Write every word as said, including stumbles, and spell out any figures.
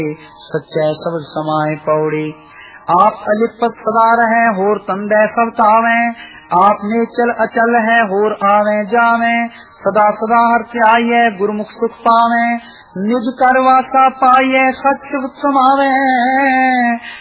सच्चे सब समाए पौड़ी। आप अलिपत सदा रहे होर तंदे सब तावे, आप नेचल अचल है होर आवे जावे, सदा सदा हर त्याये गुरमुख सुख पावे, निज कर वासा पाइये सच समावे।